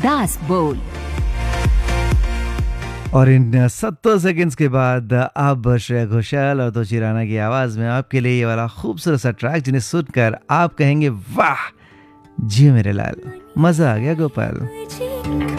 बिंदास बोल। और इन 70 सेकंड्स के बाद अब श्रेया घोषाल और तुलसी राणा की आवाज में आपके लिए ये वाला खूबसूरत सा ट्रैक जिन्हें सुनकर आप कहेंगे वाह, जी मेरे लाल, मजा आ गया गोपाल।